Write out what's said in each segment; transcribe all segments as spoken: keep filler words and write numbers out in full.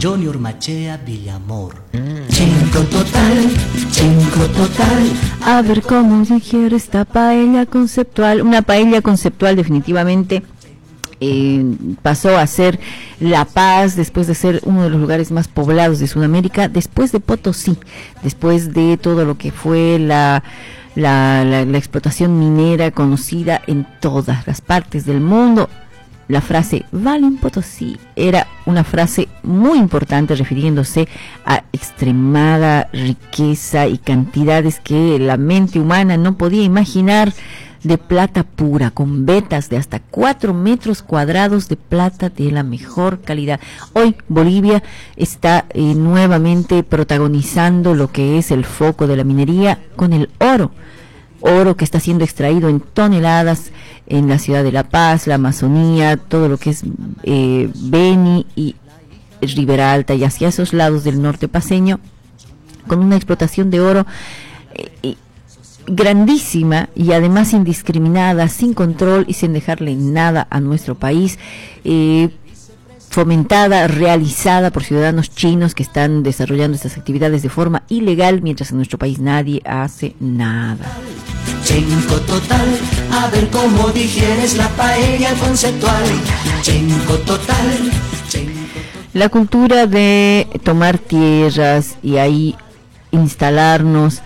Junior Machea Villamor. Chingo total, chingo total. A ver cómo digiere esta paella conceptual. Una paella conceptual definitivamente. Eh, pasó a ser La Paz, después de ser uno de los lugares más poblados de Sudamérica, después de Potosí, después de todo lo que fue la, la, la, la explotación minera conocida en todas las partes del mundo. La frase Valen Potosí era una frase muy importante refiriéndose a extremada riqueza y cantidades que la mente humana no podía imaginar, de plata pura, con vetas de hasta cuatro metros cuadrados de plata de la mejor calidad. Hoy Bolivia está eh, nuevamente protagonizando lo que es el foco de la minería con el oro. Oro que está siendo extraído en toneladas en la ciudad de La Paz, la Amazonía, todo lo que es eh, Beni y Ribera Alta y hacia esos lados del norte paceño, con una explotación de oro eh, grandísima y además indiscriminada, sin control y sin dejarle nada a nuestro país, eh, fomentada, realizada por ciudadanos chinos que están desarrollando estas actividades de forma ilegal, mientras en nuestro país nadie hace nada. Chingo total, a ver cómo digieres la paella conceptual. Chingo total, chingo. La cultura de tomar tierras y ahí instalarnos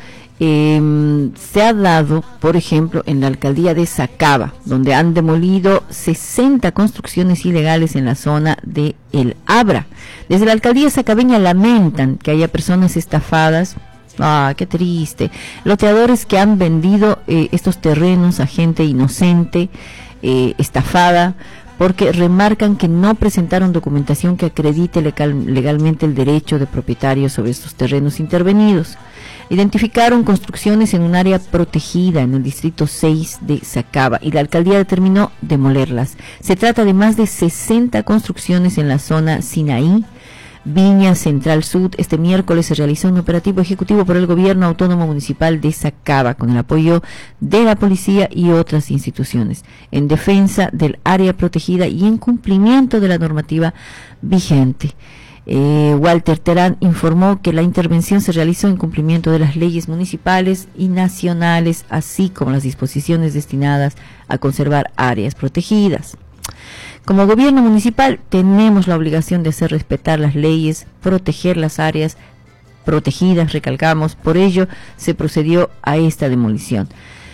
Eh, se ha dado, por ejemplo, en la alcaldía de Sacaba, donde han demolido sesenta construcciones ilegales en la zona de El Abra. Desde la alcaldía sacabeña lamentan que haya personas estafadas. Ah, qué triste. Loteadores que han vendido eh, estos terrenos a gente inocente, eh, estafada, porque remarcan que no presentaron documentación que acredite legal, legalmente el derecho de propietario sobre estos terrenos intervenidos. Identificaron construcciones en un área protegida en el distrito seis de Sacaba y la alcaldía determinó demolerlas. Se trata de más de sesenta construcciones en la zona Sinaí, Viña Central Sud. Este miércoles se realizó un operativo ejecutivo por el gobierno autónomo municipal de Sacaba con el apoyo de la policía y otras instituciones en defensa del área protegida y en cumplimiento de la normativa vigente. Eh, Walter Terán informó que la intervención se realizó en cumplimiento de las leyes municipales y nacionales, así como las disposiciones destinadas a conservar áreas protegidas. Como gobierno municipal tenemos la obligación de hacer respetar las leyes, proteger las áreas protegidas, recalcamos, por ello se procedió a esta demolición.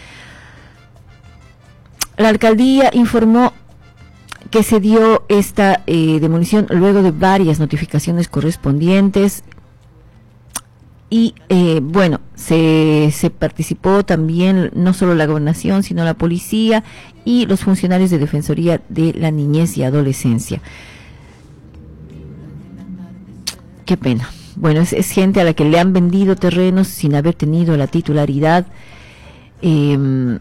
La alcaldía informó que se dio esta eh, demolición luego de varias notificaciones correspondientes y eh, bueno, se, se participó también no solo la gobernación, sino la policía y los funcionarios de Defensoría de la Niñez y Adolescencia. Qué pena. Bueno, es, es gente a la que le han vendido terrenos sin haber tenido la titularidad, eh,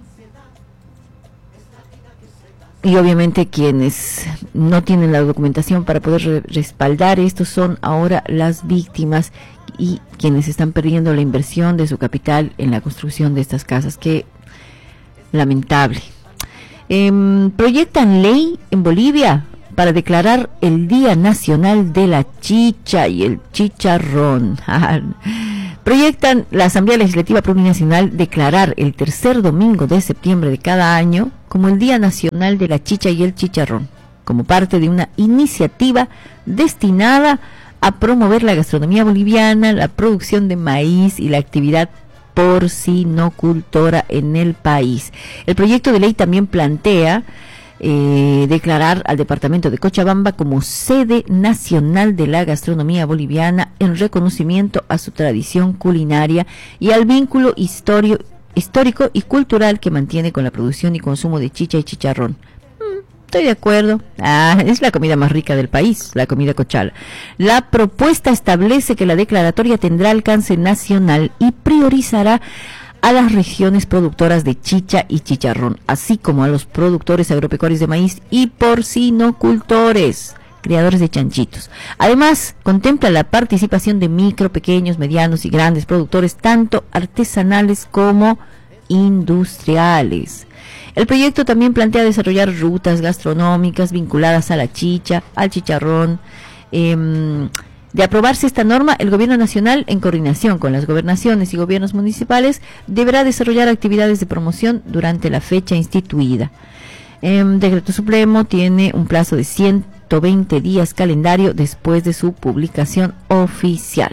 y obviamente quienes no tienen la documentación para poder re respaldar esto son ahora las víctimas y quienes están perdiendo la inversión de su capital en la construcción de estas casas. Qué lamentable. Eh, proyectan ley en Bolivia para declarar el Día Nacional de la Chicha y el Chicharrón. Proyectan la Asamblea Legislativa Plurinacional declarar el tercer domingo de septiembre de cada año como el Día Nacional de la Chicha y el Chicharrón, como parte de una iniciativa destinada a promover la gastronomía boliviana, la producción de maíz y la actividad porcinocultora en el país. El proyecto de ley también plantea Eh, declarar al departamento de Cochabamba como sede nacional de la gastronomía boliviana en reconocimiento a su tradición culinaria y al vínculo historio, histórico y cultural que mantiene con la producción y consumo de chicha y chicharrón. Mm, estoy de acuerdo. Ah, es la comida más rica del país, la comida cochala. La propuesta establece que la declaratoria tendrá alcance nacional y priorizará a las regiones productoras de chicha y chicharrón, así como a los productores agropecuarios de maíz y porcinocultores, criadores de chanchitos. Además, contempla la participación de micro, pequeños, medianos y grandes productores, tanto artesanales como industriales. El proyecto también plantea desarrollar rutas gastronómicas vinculadas a la chicha, al chicharrón, eh, De aprobarse esta norma, el Gobierno Nacional, en coordinación con las gobernaciones y gobiernos municipales, deberá desarrollar actividades de promoción durante la fecha instituida. El decreto supremo tiene un plazo de ciento veinte días calendario después de su publicación oficial.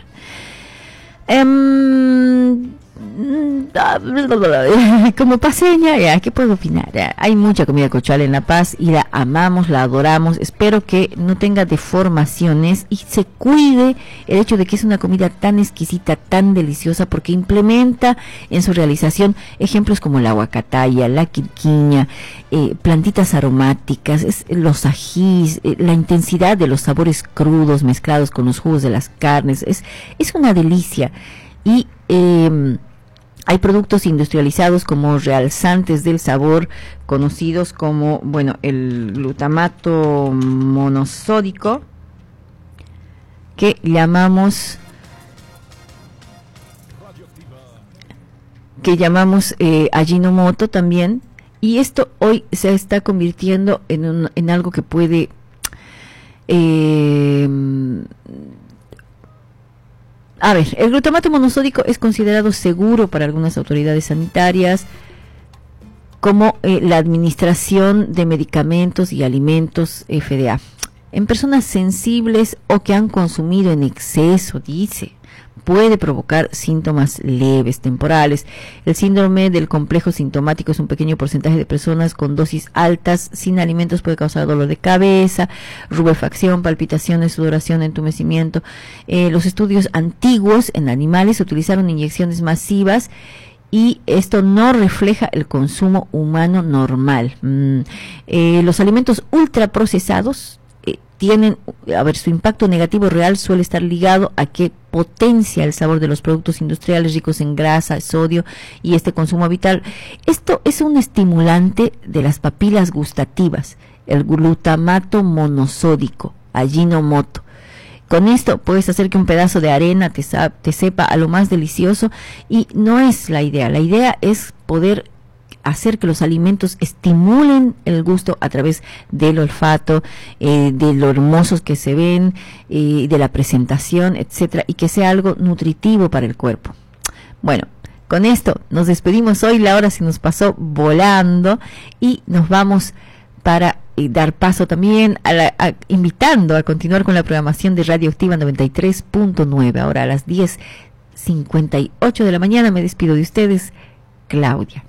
Um, como paseña, ya, ¿qué puedo opinar? Ya, hay mucha comida cochual en La Paz y la amamos, la adoramos. Espero que no tenga deformaciones y se cuide el hecho de que es una comida tan exquisita, tan deliciosa, porque implementa en su realización ejemplos como la huacataya, la quirquiña, eh, plantitas aromáticas, es, los ajís, eh, la intensidad de los sabores crudos mezclados con los jugos de las carnes. Es, es una delicia. Y eh, hay productos industrializados como realzantes del sabor, conocidos como, bueno, el glutamato monosódico, que llamamos que llamamos eh, Ajinomoto también, y esto hoy se está convirtiendo en, un, en algo que puede eh, A ver, el glutamato monosódico es considerado seguro para algunas autoridades sanitarias, como eh, la Administración de Medicamentos y Alimentos, F D A. En personas sensibles o que han consumido en exceso, dice, puede provocar síntomas leves, temporales. El síndrome del complejo sintomático es un pequeño porcentaje de personas con dosis altas sin alimentos, puede causar dolor de cabeza, rubefacción, palpitaciones, sudoración, entumecimiento. Eh, los estudios antiguos en animales utilizaron inyecciones masivas y esto no refleja el consumo humano normal. Mm. Eh, los alimentos ultraprocesados tienen, a ver, su impacto negativo real suele estar ligado a que potencia el sabor de los productos industriales ricos en grasa, sodio y este consumo habitual. Esto es un estimulante de las papilas gustativas, el glutamato monosódico, Ajinomoto. Con esto puedes hacer que un pedazo de arena te, te sepa a lo más delicioso, y no es la idea. La idea es poder hacer que los alimentos estimulen el gusto a través del olfato, eh, de lo hermosos que se ven, eh, de la presentación, etcétera, y que sea algo nutritivo para el cuerpo. Bueno, con esto nos despedimos hoy. La hora se nos pasó volando y nos vamos para eh, dar paso también a la, a, invitando a continuar con la programación de Radioactiva noventa y tres punto nueve. Ahora a las diez cincuenta y ocho de la mañana me despido de ustedes, Claudia.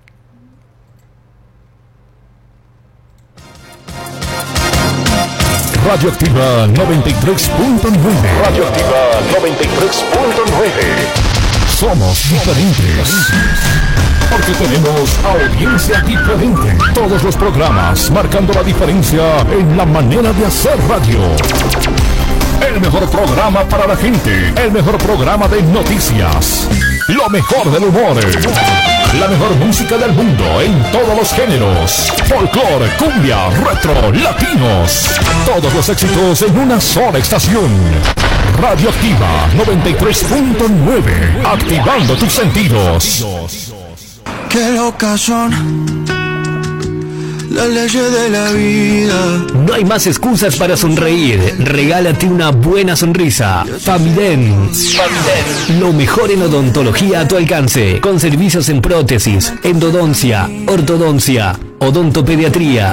Radioactiva noventa y tres punto nueve. Radioactiva noventa y tres punto nueve. Somos diferentes. Porque tenemos audiencia diferente. Todos los programas marcando la diferencia en la manera de hacer radio. El mejor programa para la gente. El mejor programa de noticias. Lo mejor del humor. La mejor música del mundo en todos los géneros. Folclore, cumbia, retro, latinos. Todos los éxitos en una sola estación. Radioactiva noventa y tres punto nueve. Activando tus sentidos. Qué locas son las leyes de la vida. No hay más excusas para sonreír. Regálate una buena sonrisa. Famidens. Famidens. Lo mejor en odontología a tu alcance. Con servicios en prótesis, endodoncia, ortodoncia, odontopediatría,